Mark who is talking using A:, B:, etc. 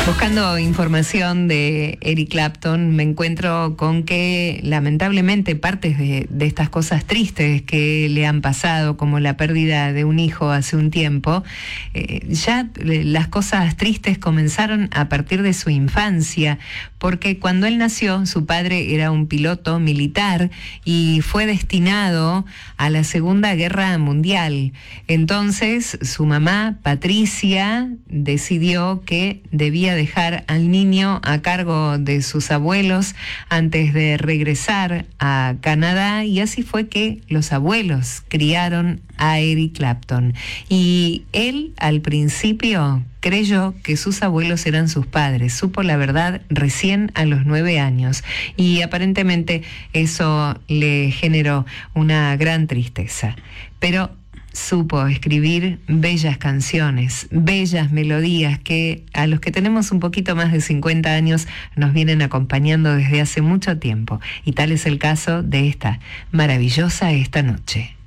A: Buscando información de Eric Clapton, me encuentro con que lamentablemente partes de estas cosas tristes que le han pasado, como la pérdida de un hijo hace un tiempo, ya las cosas tristes comenzaron a partir de su infancia, porque cuando él nació, su padre era un piloto militar y fue destinado a la Segunda Guerra Mundial. Entonces, su mamá, Patricia, decidió que debía dejar al niño a cargo de sus abuelos antes de regresar a Canadá, y así fue que los abuelos criaron a Eric Clapton. Y él al principio creyó que sus abuelos eran sus padres, supo la verdad recién a los 9 años, y aparentemente eso le generó una gran tristeza. Pero supo escribir bellas canciones, bellas melodías que a los que tenemos un poquito más de 50 años nos vienen acompañando desde hace mucho tiempo. Y tal es el caso de esta maravillosa Esta Noche.